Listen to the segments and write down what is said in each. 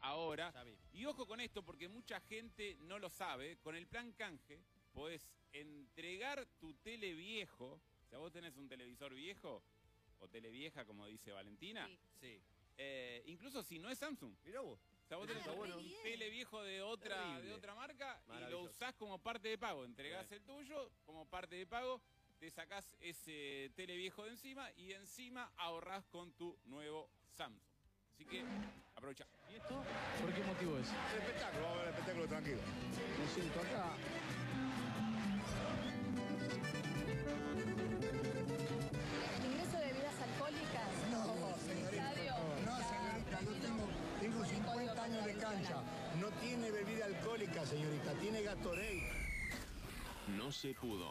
ahora. Ya mismo. Y ojo con esto, porque mucha gente no lo sabe. Con el plan canje podés entregar tu tele viejo. O sea, vos tenés un televisor viejo, o tele vieja, como dice Valentina. Sí. Incluso si no es Samsung. Mirá vos. O sea, vos tenés un tele viejo de otra marca y lo usás como parte de pago. Entregás el tuyo como parte de pago, te sacás ese tele viejo de encima y encima ahorrás con tu nuevo Samsung. Así que aprovecha. ¿Y esto? ¿Por qué motivo es? El espectáculo, vamos a ver el espectáculo tranquilo. Me siento acá. ¿Ingreso de bebidas alcohólicas? No, señorita. Estadio. No, señorita, yo tengo 50 años de cancha. No tiene bebida alcohólica, señorita, tiene Gatorade. No se pudo.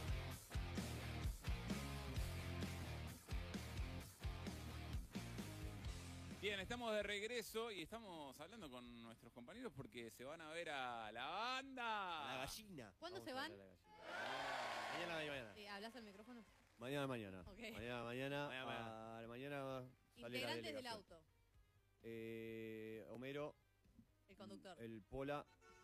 Bien, estamos de regreso y estamos hablando con nuestros compañeros porque se van a ver a la banda. La gallina. ¿Cuándo Vamos se a van? ver a la gallina. Mañana. ¿Hablas al micrófono? Mañana. Ok. Mañana sale la Integrantes del delegación. auto. Homero, El conductor. el Pola,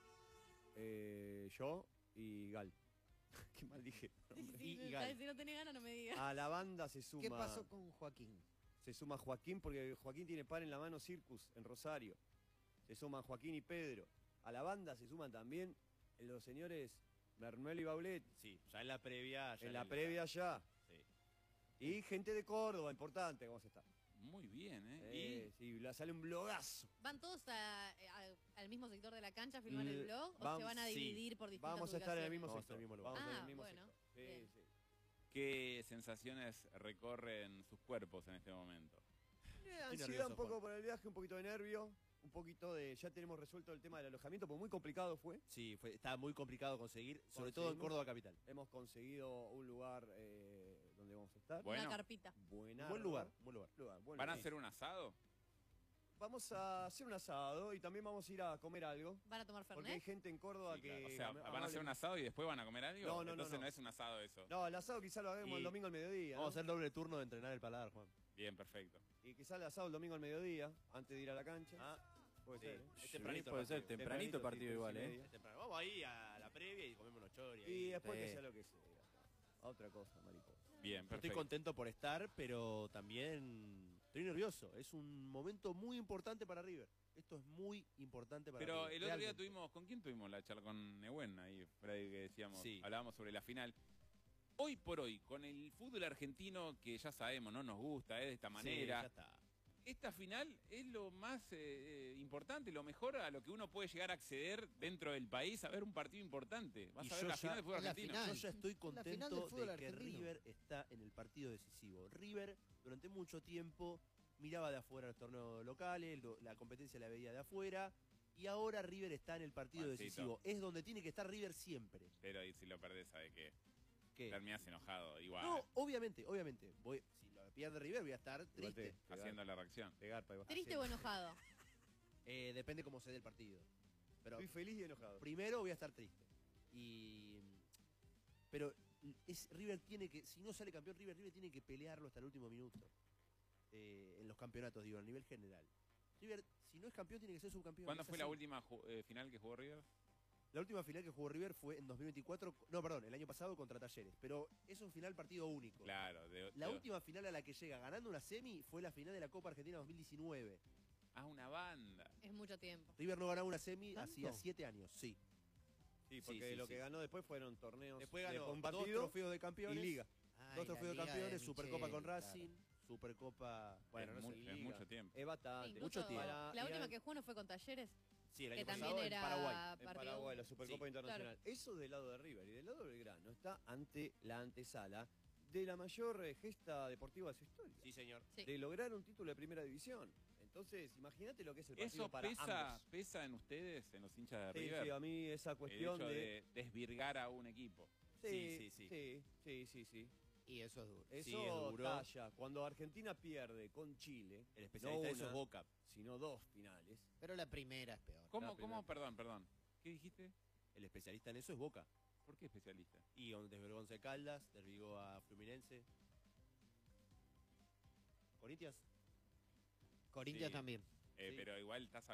yo y Gal. Qué mal dije. Y Gal. Si no tenés ganas, no me digas. A la banda se suma. ¿Qué pasó con Joaquín? Se suma Joaquín porque Joaquín tiene par en la mano Circus en Rosario. Se suman Joaquín y Pedro. A la banda se suman también los señores Bernal y Baulet. Sí, ya en la previa. En la previa ya. Sí. Y gente de Córdoba, importante, ¿cómo se está? Muy bien, ¿eh? Sí, sale un blogazo. ¿Van todos al mismo sector de la cancha a filmar el blog o se van a dividir por distintas Vamos a estar en el mismo ubicaciones? sector. mismo lugar. Vamos en el Ah, mismo bueno, sector. bien. Sí. ¿Qué sensaciones recorren sus cuerpos en este momento? Ansiedad nervioso, un poco Juan. por el viaje, un poquito de nervio, un poquito de... Ya tenemos resuelto el tema del alojamiento, porque muy complicado fue. Sí, estaba muy complicado conseguir, sobre Conseguimos. todo en Córdoba capital. Hemos conseguido un lugar donde vamos a estar. Bueno. Una carpita. Buena. Buen lugar. Bueno, ¿Van a sí. hacer un asado? Vamos a hacer un asado y también vamos a ir a comer algo. ¿Van a tomar Porque hay Fernet? gente en Córdoba Sí, que... claro. O sea, ¿van a hacer un asado y después van a comer algo? No, Entonces no. no es un asado eso. No, el asado quizá lo hagamos Y el domingo al mediodía. Vamos a ¿no? hacer doble turno de entrenar el paladar, Juan. Bien, perfecto. Y quizá el asado el domingo al mediodía, antes de ir a la cancha. Puede sí. ser, ¿eh? Es tempranito. puede ser, partido. tempranito el partido sí, igual, 3:30. Es temprano. Vamos ahí a la previa y comemos unos choris. Y después Sí. que sea lo que sea. A otra cosa, mariposa. Bien, Estoy perfecto. contento por estar, pero también estoy nervioso. Es un momento muy importante para River. Esto es muy importante para Pero River. el otro día realmente. ¿con quién tuvimos la charla? Con Nehuen ahí, Freddy, que decíamos, Sí. hablábamos sobre la final. Hoy por hoy, con el fútbol argentino que ya sabemos, no nos gusta, de esta Sí, manera, ya está. esta final es lo más importante, lo mejor a lo que uno puede llegar a acceder dentro del país, a ver un partido importante. Vas Y a ver yo la ya- final del fútbol la argentino. final. Yo ya estoy La final del contento fútbol de que argentino. River está en el partido decisivo. River durante mucho tiempo miraba de afuera los torneos locales, la competencia la veía de afuera, y ahora River está en el partido Juancito. decisivo. Es donde tiene que estar River siempre. Pero ahí si lo perdés, ¿sabes qué? ¿Qué? Terminás enojado, igual, No, obviamente. Si lo pierde River voy a estar Igual triste. haciendo la reacción. Pegar para ¿Triste o enojado? Depende cómo se dé el partido. Pero Estoy feliz y enojado. primero voy a estar triste. Pero River tiene que, si no sale campeón, River tiene que pelearlo hasta el último minuto. En los campeonatos, digo, a nivel general. River, si no es campeón, tiene que ser subcampeón. ¿Cuándo Es fue así. la última final que jugó River? La última final que jugó River fue en 2024, no, perdón, el año pasado contra Talleres, pero es un final partido único. Claro. La última final a la que llega ganando una semi fue la final de la Copa Argentina 2019. Ah, una banda. Es mucho tiempo. River no ganaba una semi ¿Tanto? hacía 7 años, sí. Sí, porque Sí, lo sí. que ganó después fueron torneos Después de ganó dos partido trofeos de campeones. y liga. Ay, Dos la trofeos de Liga de campeones, Michel, Supercopa con claro. Racing, Supercopa... Bueno, no sé. Es mucho tiempo. Es bastante. Incluso mucho tiempo. La última que jugó no fue con Talleres, Sí, el que año también pasado en era Paraguay. En partido- Paraguay, la Supercopa Sí. Internacional. Eso del lado de River y del lado de Belgrano está ante la antesala de la mayor gesta deportiva de su historia. Sí, señor. Sí. De lograr un título de primera división. Entonces, imagínate lo que es el partido ¿Eso para pesa, ambos. pesa en ustedes, en los hinchas de Sí, River? sí, a mí esa el cuestión hecho de... de desvirgar a un equipo. Sí. Sí. Y eso es duro. Eso Sí, es duro. talla. Cuando Argentina pierde con Chile, El especialista no de eso una, es Boca. sino dos finales. Pero la primera es peor. ¿Cómo? Perdón. ¿Qué dijiste? El especialista en eso es Boca. ¿Por qué especialista? Y desvergó a Once Caldas, desvergó a Fluminense. Corinthians. Corinthians Sí. también. Sí. Pero igual estás